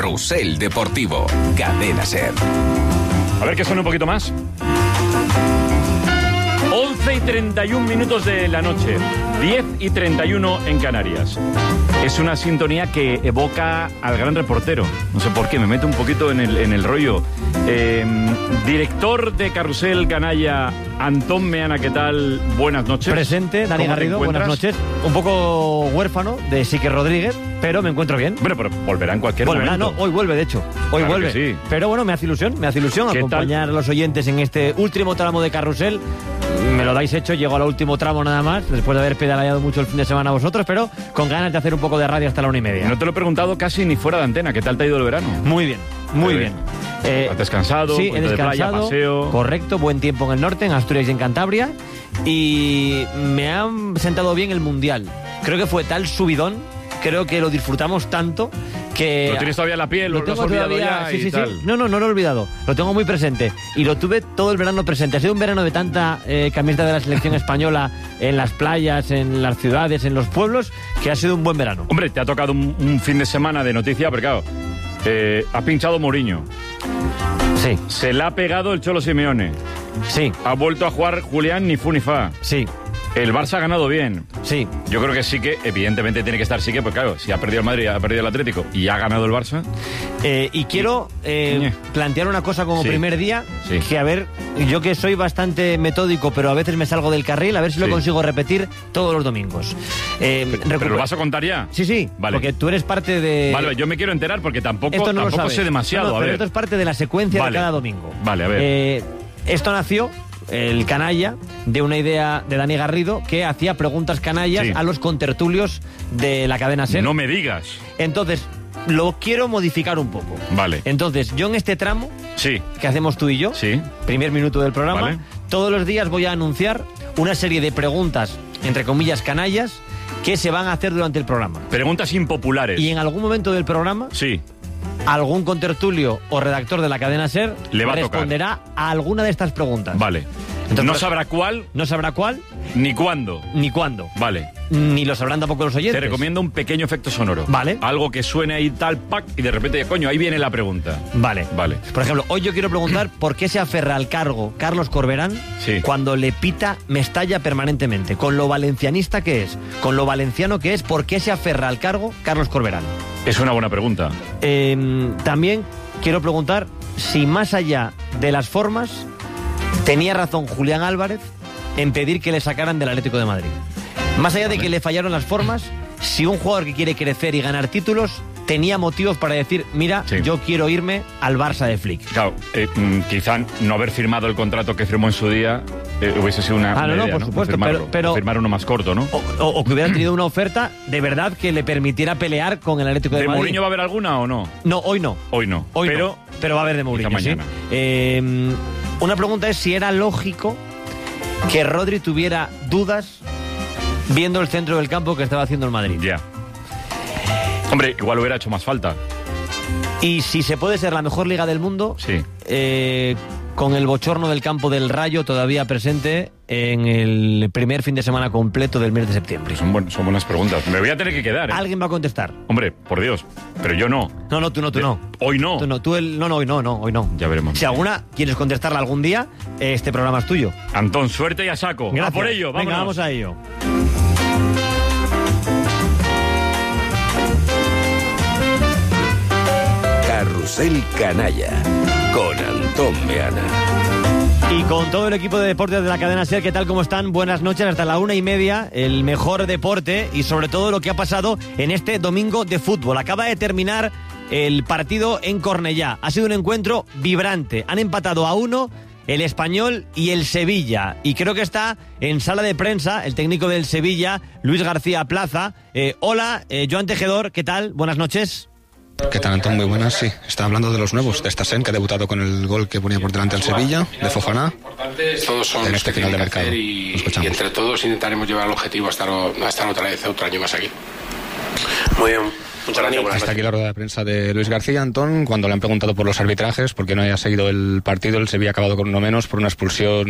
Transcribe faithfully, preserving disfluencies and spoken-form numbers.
Carrusel Deportivo, Cadena SER. A ver que suene un poquito más. once y treinta y un minutos de la noche, diez y treinta y uno en Canarias. Es una sintonía que evoca al gran reportero. No sé por qué, me meto un poquito en el, en el rollo. Eh, director de Carrusel Canalla, Antón Meana, ¿qué tal? Buenas noches. Presente, Dani Garrido, buenas noches. Un poco huérfano de Sique Rodríguez, pero me encuentro bien. Bueno, pero volverá en cualquier volverá, momento. No, hoy vuelve, de hecho. Hoy Claro vuelve. que sí. Pero bueno, me hace ilusión, me hace ilusión acompañar tal? a los oyentes en este último tramo de Carrusel. Me lo dais hecho, llego al último tramo nada más, después de haber pedaleado mucho el fin de semana a vosotros, pero con ganas de hacer un poco de radio hasta la una y media. No te lo he preguntado casi ni fuera de antena. ¿Qué tal te ha ido el verano? Muy bien, muy bien. Eh, ¿Has descansado? Sí, he descansado. De playa, paseo. Correcto, buen tiempo en el norte, en Asturias y en Cantabria. Y me ha sentado bien el Mundial. Creo que fue tal subidón, creo que lo disfrutamos tanto que... ¿Lo tienes todavía en la piel? Lo, ¿Lo tengo has olvidado todavía, ya sí, y sí, tal? sí. No, no, no lo he olvidado. Lo tengo muy presente. Y lo tuve todo el verano presente. Ha sido un verano de tanta eh, camiseta de la selección española en las playas, en las ciudades, en los pueblos, que ha sido un buen verano. Hombre, te ha tocado un, un fin de semana de noticia, porque claro, eh, ha pinchado Mourinho. Sí. Se la ha pegado el Cholo Simeone. Sí. Ha vuelto a jugar Julián ni fu ni fa. Sí. El Barça ha ganado bien. Sí. Yo creo que sí que, evidentemente tiene que estar sí que, pues claro, si ha perdido el Madrid, ha perdido el Atlético y ha ganado el Barça. Eh, y quiero eh, plantear una cosa como sí. primer día, sí. que a ver, yo que soy bastante metódico, pero a veces me salgo del carril, a ver si lo sí. consigo repetir todos los domingos. Eh, pero, recuper... ¿Pero lo vas a contar ya? Sí, sí, vale. Porque tú eres parte de... Vale, yo me quiero enterar porque tampoco, esto no tampoco lo sé demasiado, no, no, a pero ver. esto es parte de la secuencia vale. de cada domingo. Vale, a ver. Eh, esto nació... el canalla, de una idea de Dani Garrido que hacía preguntas canallas sí. a los contertulios de la cadena SER. No me digas. Entonces, lo quiero modificar un poco. Vale. Entonces, yo en este tramo sí. que hacemos tú y yo, sí. primer minuto del programa, vale. todos los días voy a anunciar una serie de preguntas, entre comillas, canallas, que se van a hacer durante el programa. Preguntas impopulares. Y en algún momento del programa... sí. algún contertulio o redactor de la cadena SER le va a responderá tocar. a alguna de estas preguntas. Vale. Entonces, no sabrá cuál. No sabrá cuál. Ni cuándo. Ni cuándo. Vale. Ni lo sabrán tampoco los oyentes. Te recomiendo un pequeño efecto sonoro. Vale. Algo que suene ahí tal, pac, y de repente, coño, ahí viene la pregunta. Vale. Vale. Por ejemplo, hoy yo quiero preguntar por qué se aferra al cargo Carlos Corberán sí. cuando le pita Mestalla permanentemente. Con lo valencianista que es, con lo valenciano que es, ¿por qué se aferra al cargo Carlos Corberán? Es una buena pregunta. Eh, también quiero preguntar si más allá de las formas tenía razón Julián Álvarez en pedir que le sacaran del Atlético de Madrid. Más allá de que le fallaron las formas, si un jugador que quiere crecer y ganar títulos tenía motivos para decir, mira, sí. yo quiero irme al Barça de Flick. Claro, eh, quizá no haber firmado el contrato que firmó en su día eh, hubiese sido una, ah, no, una no, idea, por ¿no? supuesto, firmarlo, pero, pero firmar uno más corto, ¿no? O, o, o que hubiera tenido una oferta de verdad que le permitiera pelear con el Atlético de, ¿De Madrid. ¿De Mourinho va a haber alguna o no? No, hoy no. Hoy no. Hoy pero, no. Pero va a haber de Mourinho, mañana. ¿sí? Eh, una pregunta es si era lógico que Rodri tuviera dudas viendo el centro del campo que estaba haciendo el Madrid. Ya. Hombre, igual hubiera hecho más falta. Y si se puede ser la mejor liga del mundo, sí. eh, con el bochorno del campo del Rayo todavía presente en el primer fin de semana completo del mes de septiembre. Son, buen, son buenas preguntas. Me voy a tener que quedar, ¿eh? Alguien va a contestar. Hombre, por Dios. Pero yo no. No, no, tú no, tú De, no. Hoy no. Tú no, tú el, no, no, hoy no, no, hoy no. Ya veremos. Si alguna quieres contestarla algún día, este programa es tuyo. Antón, suerte y a saco. Gracias. A por ello, vámonos. Venga, vamos a ello. Carrusel Canalla con Antón Meana. Y con todo el equipo de deportes de la cadena SER, ¿qué tal? ¿Cómo están? Buenas noches, hasta la una y media, el mejor deporte y sobre todo lo que ha pasado en este domingo de fútbol. Acaba de terminar el partido en Cornellá. Ha sido un encuentro vibrante. Han empatado a uno el Español y el Sevilla. Y creo que está en sala de prensa el técnico del Sevilla, Luis García Plaza. Eh, hola, eh, Joan Tejedor, ¿qué tal? Buenas noches. ¿Qué tal, Antón? Muy buenas, sí. Está hablando de los nuevos, de Stassen, que ha debutado con el gol que ponía por delante al Sevilla, de Fofana. Todos son en los este que final de tienen que mercado. hacer y, y entre todos intentaremos llevar el objetivo a estar, a estar otra vez, otro año más aquí. Muy bien. Muchas gracias. Hasta aquí la rueda de prensa de Luis García, Antón, cuando le han preguntado por los arbitrajes, porque no haya seguido el partido, el Sevilla ha acabado con uno menos por una expulsión